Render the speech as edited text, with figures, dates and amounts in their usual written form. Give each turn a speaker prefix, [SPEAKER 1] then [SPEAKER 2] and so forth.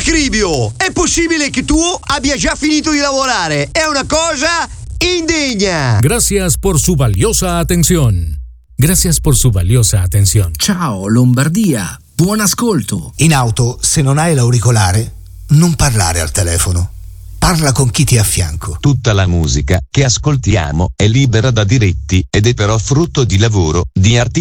[SPEAKER 1] Acribio, è possibile che tu abbia già finito di lavorare. È una cosa indegna.
[SPEAKER 2] Gracias por su valiosa atención. Gracias por su valiosa atención.
[SPEAKER 3] Ciao Lombardia, buon ascolto.
[SPEAKER 4] In auto, se non hai l'auricolare, non parlare al telefono. Parla con chi ti è a fianco.
[SPEAKER 5] Tutta la musica che ascoltiamo è libera da diritti ed è però frutto di lavoro di artisti